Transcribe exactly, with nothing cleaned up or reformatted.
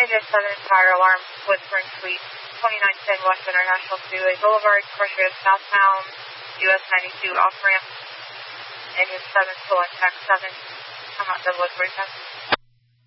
Windows seven fire alarm, Whispering Suite, twenty-nine ten West International Freeway Boulevard, Crusher southbound, U S ninety-two off ramp, engine seven, full intact seven, come out double three ten.